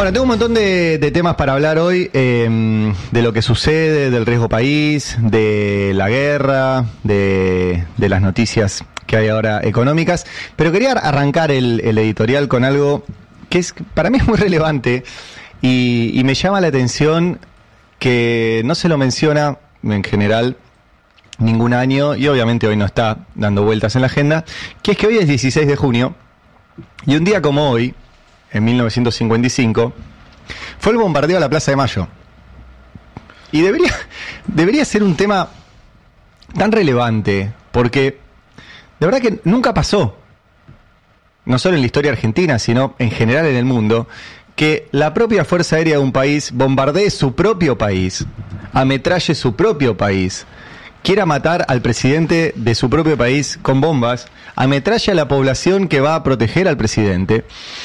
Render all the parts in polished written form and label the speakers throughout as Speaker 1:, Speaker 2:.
Speaker 1: Bueno, tengo un montón de temas para hablar hoy, de lo que sucede, del riesgo país, de la guerra, de las noticias que hay ahora económicas, pero quería arrancar el editorial con algo que para mí es muy relevante y me llama la atención que no se lo menciona en general ningún año, y obviamente hoy no está dando vueltas en la agenda, que es que hoy es 16 de junio, y un día como hoy, en 1955, fue el bombardeo a la Plaza de Mayo. Y debería ser un tema tan relevante, porque de verdad que nunca pasó, no solo en la historia argentina, sino en general en el mundo, que la propia Fuerza Aérea de un país bombardee su propio país, ametralle su propio país, quiera matar al presidente de su propio país con bombas, ametralle a la población que va a proteger al presidente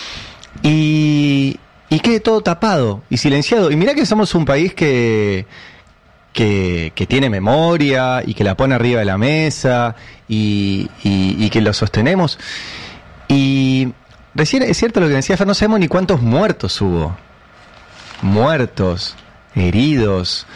Speaker 1: y quede todo tapado y silenciado. Y mirá que somos un país que tiene memoria y que la pone arriba de la mesa y que lo sostenemos. Y recién es cierto lo que decía Fer, no sabemos ni cuántos muertos hubo. Muertos, heridos.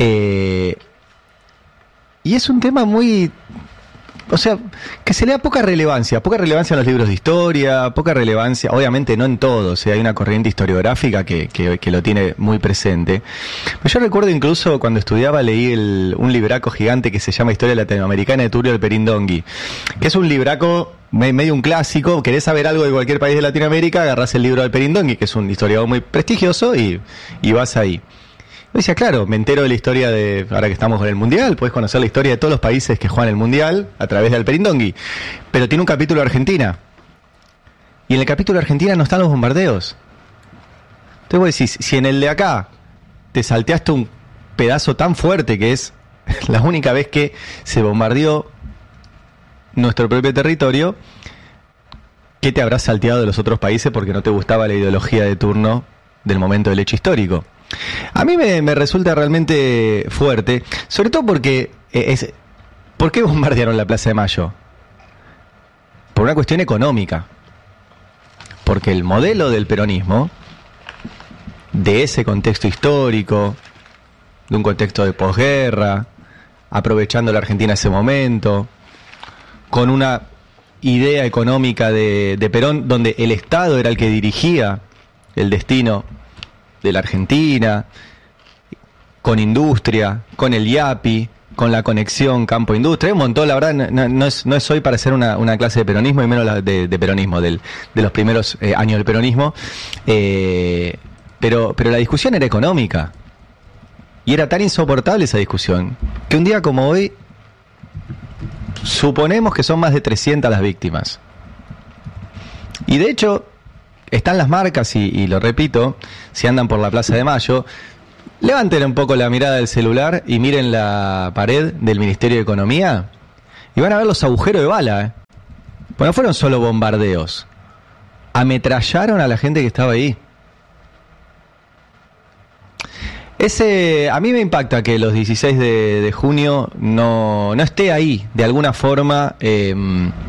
Speaker 1: Y es un tema muy... O sea, que se le da poca relevancia en los libros de historia, poca relevancia, obviamente no en todos, hay una corriente historiográfica que lo tiene muy presente. Pero yo recuerdo incluso cuando estudiaba leí un libraco gigante que se llama Historia Latinoamericana de Tullio Alperindongui, que es un libraco medio un clásico. Querés saber algo de cualquier país de Latinoamérica, agarrás el libro de Alperindongui, que es un historiador muy prestigioso, y vas ahí. Yo decía, claro, me entero de la historia de, ahora que estamos con el Mundial, podés conocer la historia de todos los países que juegan el Mundial a través de Alperindongui, pero tiene un capítulo de Argentina, y en el capítulo de Argentina no están los bombardeos. Entonces vos decís, si en el de acá te salteaste un pedazo tan fuerte que es la única vez que se bombardeó nuestro propio territorio, ¿qué te habrás salteado de los otros países porque no te gustaba la ideología de turno del momento del hecho histórico? A mí me resulta realmente fuerte, sobre todo porque ¿por qué bombardearon la Plaza de Mayo? Por una cuestión económica. Porque el modelo del peronismo, de ese contexto histórico, de un contexto de posguerra, aprovechando la Argentina ese momento, con una idea económica de Perón, donde el Estado era el que dirigía el destino de la Argentina, con industria, con el IAPI, con la conexión campo-industria, un montón. La verdad no es hoy para hacer una clase de peronismo, y menos de peronismo, de los primeros años del peronismo, pero la discusión era económica, y era tan insoportable esa discusión, que un día como hoy, suponemos que son más de 300 las víctimas. Y de hecho, están las marcas, y lo repito, si andan por la Plaza de Mayo, levanten un poco la mirada del celular y miren la pared del Ministerio de Economía y van a ver los agujeros de bala. Pues no fueron solo bombardeos, ametrallaron a la gente que estaba ahí. A mí me impacta que los 16 de junio no esté ahí, de alguna forma,